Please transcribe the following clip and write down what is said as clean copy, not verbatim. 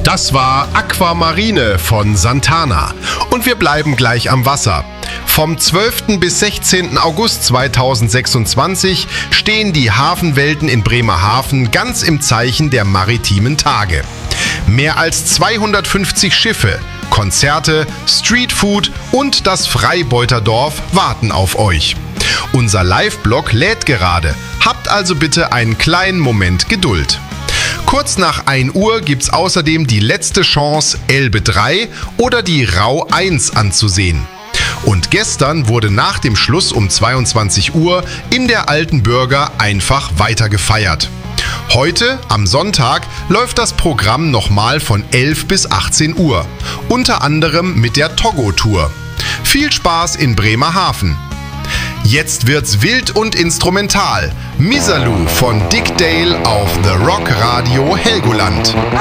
Das war Aquamarine von Santana. Und wir bleiben gleich am Wasser. Vom 12. bis 16. August 2026 stehen die Hafenwelten in Bremerhaven ganz im Zeichen der maritimen Tage. Mehr als 250 Schiffe, Konzerte, Streetfood und das Freibeuterdorf warten auf euch. Unser Live-Blog lädt gerade. Habt also bitte einen kleinen Moment Geduld. Kurz nach 1 Uhr gibt's außerdem die letzte Chance, Elbe 3 oder die Rau 1 anzusehen. Und gestern wurde nach dem Schluss um 22 Uhr in der Alten Bürger einfach weiter gefeiert. Heute, am Sonntag, läuft das Programm nochmal von 11 bis 18 Uhr. Unter anderem mit der Togo-Tour. Viel Spaß in Bremerhaven. Jetzt wird's wild und instrumental. Miserlou von Dick Dale auf The Rock Radio Helgoland.